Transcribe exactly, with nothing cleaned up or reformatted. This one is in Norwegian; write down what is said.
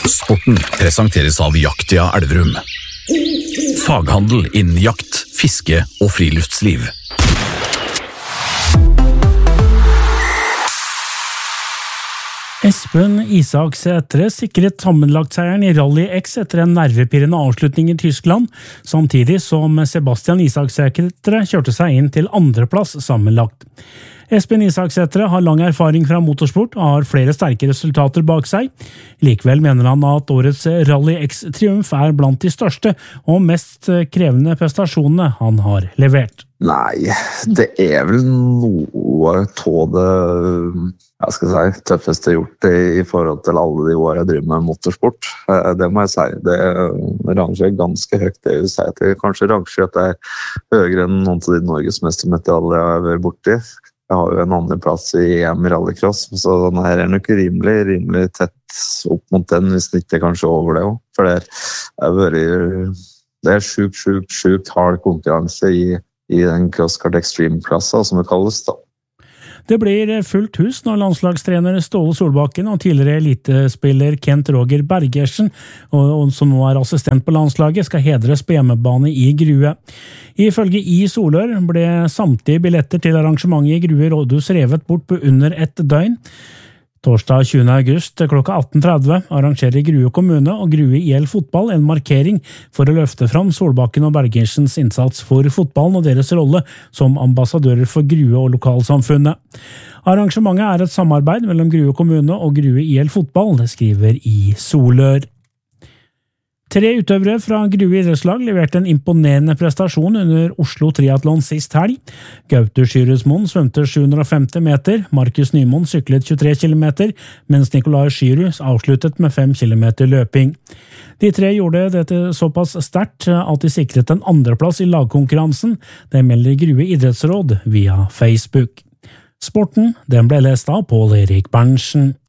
Sporten presenteres av Jaktia Elverum. Faghandel innen jakt, fiske og friluftsliv. Espen Isak Sætre sikret sammenlagtseieren i Rally X etter en nervepirrende avslutning i Tyskland, samtidig som Sebastian Isak Sætre kjørte seg inn til andreplass sammenlagt. Espen Isak Sætre har lang erfaring fra motorsport og har flere sterke resultater bak seg. Likevel mener han at årets Rally X-triumf er blant de største og mest krevende prestasjonene han har levert. Nei, det er vel noe av det jeg skal si, tøffeste gjort i, i forhold til alle de år jeg driver med motorsport. Det må jeg si. Det rangerer ganske høyt, det vil si. Det kanskje rangerer at det er høyere enn noen av de norgesmestermedaljer jeg har vært borti. Jeg har jo en andre plass i E M i rallycross, så den her er nok rimelig, rimelig tett opp mot den, hvis det ikke er kanskje over det også. For det er, vært, det er sjukt, sjukt, sjukt hard konkurranse i, i den CrossKart Extreme-klassa, som det kalles da. Det blir fullt hus når landslagstrener Ståle Solbakken og tidligere elitespiller Kent Roger Bergersen, og, som nå er assistent på landslaget, skal hedres på hjemmebane i Grue. Ifølge I Solør ble samtlige billetter til arrangementet i Grue rådhus revet bort på under ett døgn. Torsdag tjuende august klokka atten tretti arrangerer Grue kommune og Grue I L fotball en markering for å løfte fram Solbakken og Bergersens innsats for fotballen og deres rolle som ambassadører for Grue og lokalsamfunnet. Arrangementet er et samarbeid mellom Grue kommune og Grue I L fotball, det skriver I Solør. Tre utøvere fra Grue idrettslag leverte en imponerende prestasjon under Oslo Triathlon sist helg. Gaute Skyrusmoen svømte sju hundre og femti meter, Markus Nymoen syklet tjuetre kilometer, mens Nikolai Skyrus avsluttet med fem kilometer løping. De tre gjorde dette såpass sterkt at de sikret en andreplass i lagkonkurransen, det melder Grue idrettsråd via Facebook. Sporten, den ble lest av Pål Erik Berntsen.